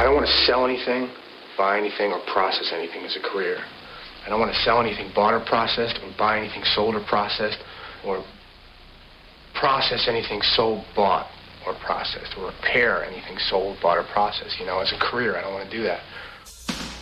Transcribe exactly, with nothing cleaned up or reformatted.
I don't want to sell anything, buy anything, or process anything as a career. I don't want to sell anything bought or processed, or buy anything sold or processed, or process anything sold, bought, or processed, or repair anything sold, bought, or processed. You know, as a career, I don't want to do that.